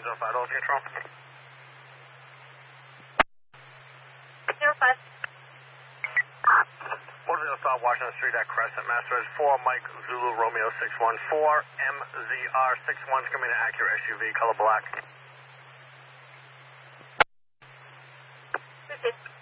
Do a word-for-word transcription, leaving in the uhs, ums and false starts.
zero five, Dolphin Control. zero five. one zero South Washington Street at Crescent, Master four, Mike Zulu Romeo six one four, M Z R six one is coming to Acura S U V, color black. fifty.